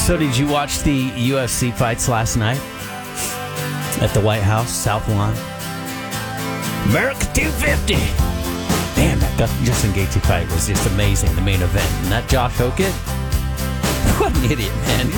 So did you watch the UFC fights last night at the White House, South Lawn? America 250. Man, that Justin Gaethje fight was just amazing, the main event. And that Josh Hokett, what an idiot, man.